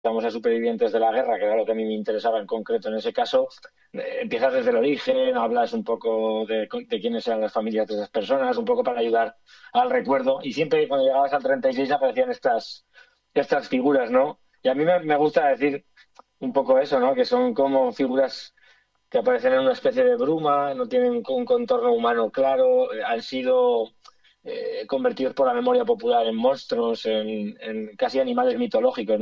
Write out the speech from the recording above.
vamos a supervivientes de la guerra, que era lo que a mí me interesaba en concreto en ese caso, empiezas desde el origen, hablas un poco de quiénes eran las familias de esas personas, un poco para ayudar al recuerdo. Y siempre cuando llegabas al 36 aparecían estas figuras, ¿no? Y a mí me gusta decir un poco eso, ¿no? Que son como figuras que aparecen en una especie de bruma, no tienen un contorno humano claro, han sido convertidos por la memoria popular en monstruos, en casi animales mitológicos, ¿no?